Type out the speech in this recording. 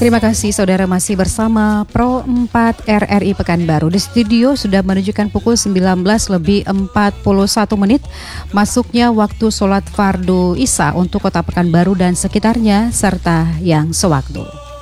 Terima kasih saudara masih bersama Pro 4 RRI Pekanbaru. Di studio sudah menunjukkan pukul 19:41 masuknya waktu sholat fardu Isya untuk Kota Pekanbaru dan sekitarnya serta yang sewaktu.